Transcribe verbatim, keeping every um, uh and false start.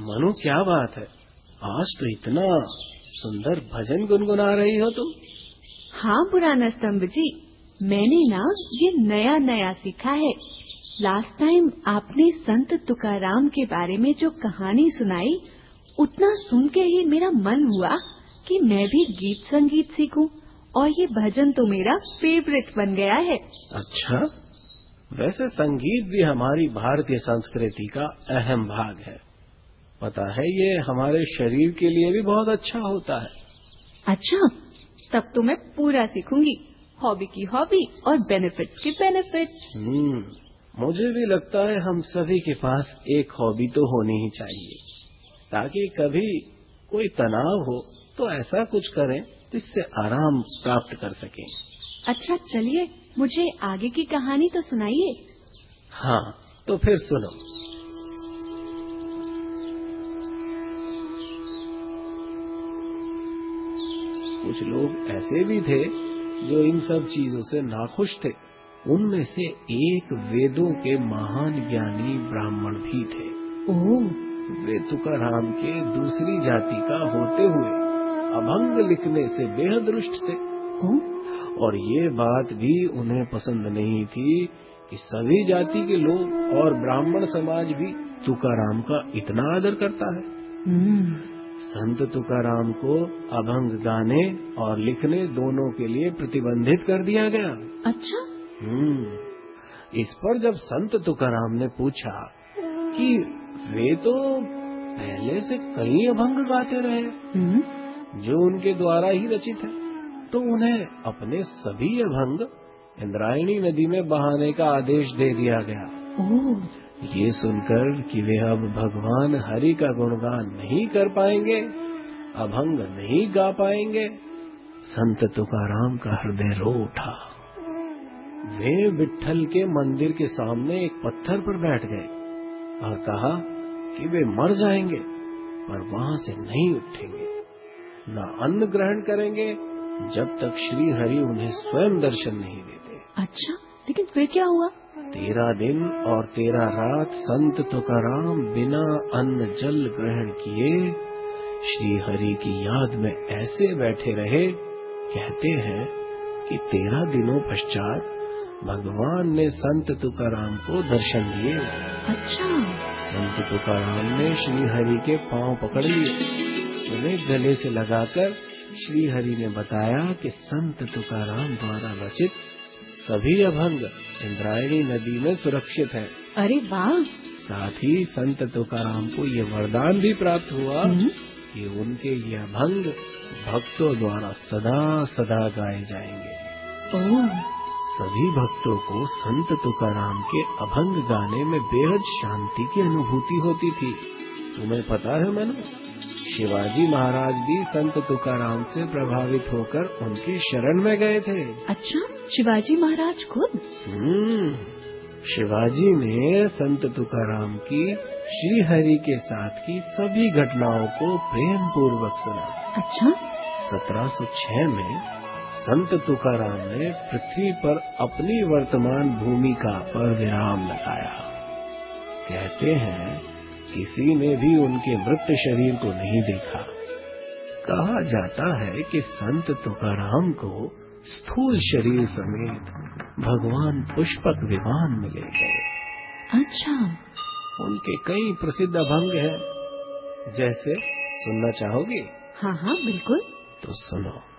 मनु, क्या बात है, आज तो इतना सुंदर भजन गुनगुना रही हो तुम। हाँ पुराना स्तंभ जी, मैंने ना ये नया नया सीखा है। लास्ट टाइम आपने संत तुकाराम के बारे में जो कहानी सुनाई, उतना सुन के ही मेरा मन हुआ कि मैं भी गीत संगीत सीखूं, और ये भजन तो मेरा फेवरेट बन गया है। अच्छा, वैसे संगीत भी हमारी भारतीय संस्कृति का अहम भाग है। पता है, ये हमारे शरीर के लिए भी बहुत अच्छा होता है। अच्छा, तब तो मैं पूरा सीखूंगी। हॉबी की हॉबी और बेनिफिट्स की बेनिफिट्स। हम्म, मुझे भी लगता है हम सभी के पास एक हॉबी तो होनी ही चाहिए, ताकि कभी कोई तनाव हो तो ऐसा कुछ करें जिससे आराम प्राप्त कर सकें। अच्छा चलिए, मुझे आगे की कहानी तो सुनाइए। हाँ, तो फिर सुनो। कुछ लोग ऐसे भी थे जो इन सब चीजों से नाखुश थे। उनमें से एक वेदों के महान ज्ञानी ब्राह्मण भी थे। ओह, वे तुकाराम के दूसरी जाति का होते हुए अभंग लिखने से बेहद रुष्ट थे। और ये बात भी उन्हें पसंद नहीं थी कि सभी जाति के लोग और ब्राह्मण समाज भी तुकाराम का इतना आदर करता है। संत तुकाराम को अभंग गाने और लिखने दोनों के लिए प्रतिबंधित कर दिया गया। अच्छा। हम्म, इस पर जब संत तुकाराम ने पूछा कि वे तो पहले से कई अभंग गाते रहे जो उनके द्वारा ही रचित है, तो उन्हें अपने सभी अभंग इंद्रायणी नदी में बहाने का आदेश दे दिया गया। ओह। ये सुनकर कि वे अब भगवान हरि का गुणगान नहीं कर पाएंगे, अभंग नहीं गा पाएंगे, संत तुकाराम का हृदय रो उठा। वे विट्ठल के मंदिर के सामने एक पत्थर पर बैठ गए और कहा कि वे मर जाएंगे पर वहां से नहीं उठेंगे, न अन्न ग्रहण करेंगे जब तक श्री हरि उन्हें स्वयं दर्शन नहीं देते। अच्छा, लेकिन फिर क्या हुआ? तेरह दिन और तेरह रात संत तुकाराम बिना अन्न जल ग्रहण किए श्री हरि की याद में ऐसे बैठे रहे। कहते हैं कि तेरह दिनों पश्चात भगवान ने संत तुकाराम को दर्शन दिए। अच्छा। संत तुकाराम ने श्री हरि के पांव पकड़ लिए, उन्हें गले से लगाकर श्री हरि ने बताया कि संत तुकाराम द्वारा रचित सभी अभंग इंद्रायणी नदी में सुरक्षित हैं। अरे वाह! साथ ही संत तुकाराम को ये वरदान भी प्राप्त हुआ कि उनके ये अभंग भक्तों द्वारा सदा सदा गाए जाएंगे। ओह। सभी भक्तों को संत तुकाराम के अभंग गाने में बेहद शांति की अनुभूति होती थी। तुम्हें पता है मनु, शिवाजी महाराज भी संत तुकाराम से प्रभावित होकर उनकी शरण में गए थे। अच्छा, शिवाजी महाराज खुद? हम्म, शिवाजी ने संत तुकाराम की श्री हरि के साथ की सभी घटनाओं को प्रेम पूर्वक सुना। अच्छा। सत्रह सौ छह में संत तुकाराम ने पृथ्वी पर अपनी वर्तमान भूमिका पर विराम लगाया। कहते हैं किसी ने भी उनके मृत शरीर को नहीं देखा। कहा जाता है कि संत तुकाराम को स्थूल शरीर समेत भगवान पुष्पक विमान में ले गए। अच्छा। उनके कई प्रसिद्ध अभंग हैं, जैसे सुनना चाहोगी? हाँ हाँ बिल्कुल। तो सुनो।